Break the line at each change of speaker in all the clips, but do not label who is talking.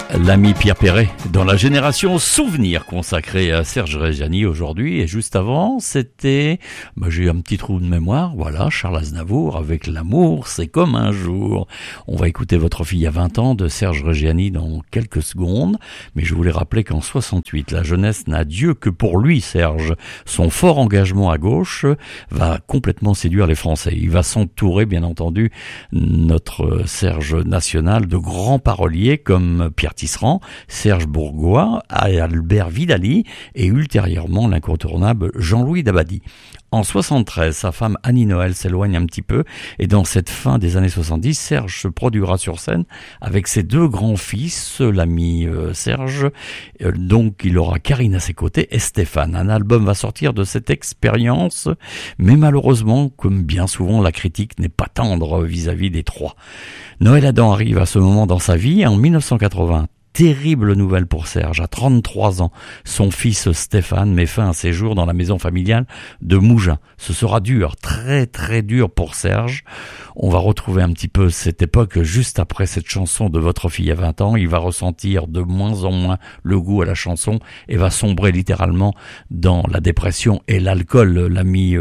L'ami Pierre Perret, dans la génération souvenir consacrée à Serge Reggiani aujourd'hui. Et juste avant, c'était, j'ai un petit trou de mémoire, voilà, Charles Aznavour avec L'amour, c'est comme un jour. On va écouter Votre fille à 20 ans de Serge Reggiani dans quelques secondes. Mais je voulais rappeler qu'en 68, la jeunesse n'a Dieu que pour lui, Serge. Son fort engagement à gauche va complètement séduire les Français. Il va s'entourer, bien entendu, notre Serge national, de grands paroliers comme Pierre Tisserand, Serge Bourgois, Albert Vidali et ultérieurement l'incontournable Jean-Louis Dabadi. En 73, sa femme Annie Noël s'éloigne un petit peu et dans cette fin des années 70, Serge se produira sur scène avec ses deux grands-fils, l'ami Serge. Donc il aura Karine à ses côtés et Stéphane. Un album va sortir de cette expérience, mais malheureusement, comme bien souvent, la critique n'est pas tendre vis-à-vis des trois. Noël Adam arrive à ce moment dans sa vie en 1980. Terrible nouvelle pour Serge. À 33 ans, son fils Stéphane met fin à ses jours dans la maison familiale de Mougins. Ce sera dur, très très dur pour Serge. On va retrouver un petit peu cette époque juste après cette chanson de Votre fille à 20 ans. Il va ressentir de moins en moins le goût à la chanson et va sombrer littéralement dans la dépression et l'alcool. L'ami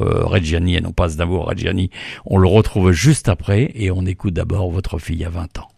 Reggiani, et non pas Aznavour, Reggiani. On le retrouve juste après et on écoute d'abord Votre fille à 20 ans.